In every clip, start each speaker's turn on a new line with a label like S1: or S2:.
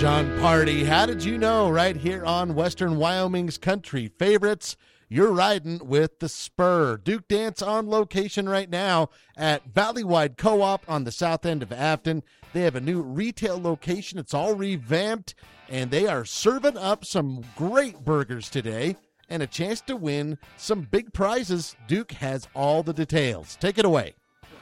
S1: John Party, how did you know? Right here on Western Wyoming's Country Favorites, you're riding with the Spur. Duke Dance on location right now at Valleywide Co-op on the south end of Afton. They have a new retail location. It's all revamped, and they are serving up some great burgers today and a chance to win some big prizes. Duke has all the details. Take it away.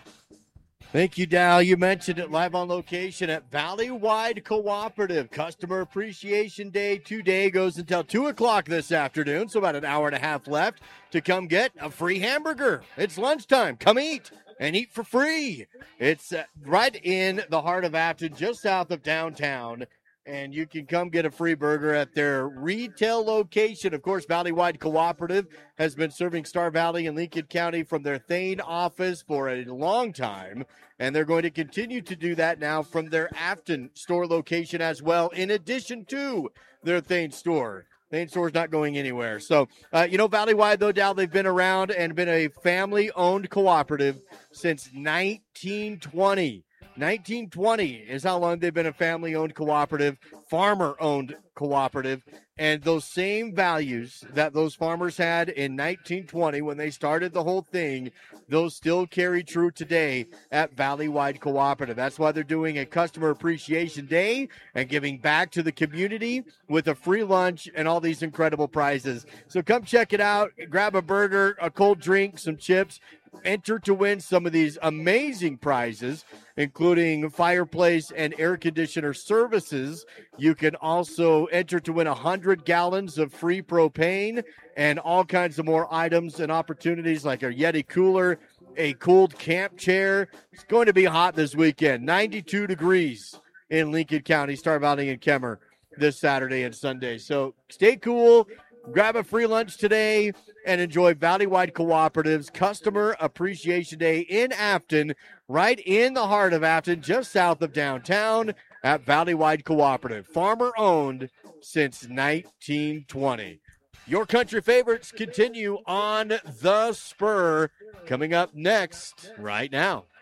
S2: Thank you, Dal. You mentioned it, live on location at Valleywide Cooperative. Customer Appreciation Day today goes until 2 o'clock this afternoon, so about an hour and a half left to come get a free hamburger. It's lunchtime. Come eat and eat for free. It's right in the heart of Afton, just south of downtown. And you can come get a free burger at their retail location. Of course, Valleywide Cooperative has been serving Star Valley and Lincoln County from their Thane office for a long time. And they're going to continue to do that now from their Afton store location as well, in addition to their Thane store. Thane store's not going anywhere. So, Valleywide, though, Dal, they've been around and been a family-owned cooperative since 1920. 1920 is how long they've been a family-owned cooperative, farmer-owned cooperative, and those same values that those farmers had in 1920 when they started the whole thing, those still carry true today at Valleywide Cooperative. That's why they're doing a Customer Appreciation Day and giving back to the community with a free lunch and all these incredible prizes. So come check it out, grab a burger, a cold drink, some chips, enter to win some of these amazing prizes, including fireplace and air conditioner services. You can also enter to win 100 gallons of free propane and all kinds of more items and opportunities like a Yeti cooler, a cooled camp chair. It's going to be hot this weekend, 92 degrees in Lincoln County, Star Valley and Kemmer this Saturday and Sunday. So stay cool. Grab a free lunch today and enjoy Valleywide Cooperative's Customer Appreciation Day in Afton, right in the heart of Afton, just south of downtown at Valleywide Cooperative. Farmer-owned since 1920. Your country favorites continue on the Spur, coming up next right now.